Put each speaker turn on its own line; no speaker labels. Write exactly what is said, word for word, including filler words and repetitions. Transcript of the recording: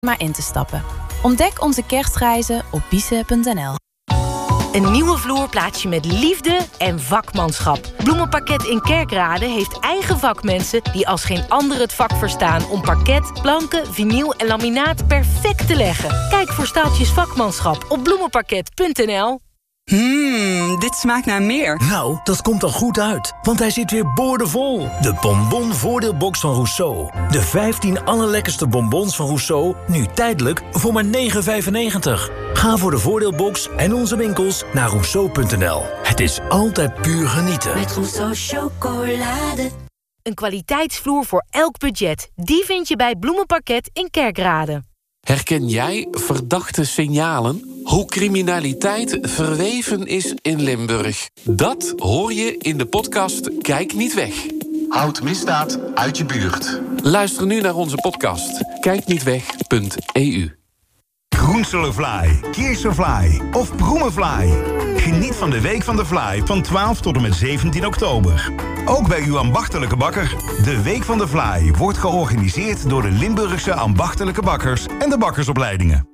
maar in te stappen. Ontdek onze kerstreizen op biese punt n l.
Een nieuwe vloer plaats je met liefde en vakmanschap. Bloemenparket in Kerkrade heeft eigen vakmensen die als geen ander het vak verstaan om parket, planken, vinyl en laminaat perfect te leggen. Kijk voor staaltjes vakmanschap op bloemenparket punt n l.
Mmm, dit smaakt naar meer.
Nou, dat komt dan goed uit, want hij zit weer boordevol. De bonbon voordeelbox van Rousseau. De vijftien allerlekkerste bonbons van Rousseau, nu tijdelijk voor maar negen vijfennegentig. Ga voor de voordeelbox en onze winkels naar rousseau punt n l. Het is altijd puur genieten.
Met Rousseau chocolade. Een kwaliteitsvloer voor elk budget. Die vind je bij Bloemenparket in Kerkrade.
Herken jij verdachte signalen? Hoe criminaliteit verweven is in Limburg? Dat hoor je in de podcast Kijk niet weg.
Houd misdaad uit je buurt.
Luister nu naar onze podcast. kijk niet weg punt e u.
Groenselevlaai, Kiersevlaai of Broemenvlaai. Geniet van de Week van de Vlaai van twaalf tot en met zeventien oktober. Ook bij uw ambachtelijke bakker. De Week van de Vlaai wordt georganiseerd door de Limburgse ambachtelijke bakkers en de bakkersopleidingen.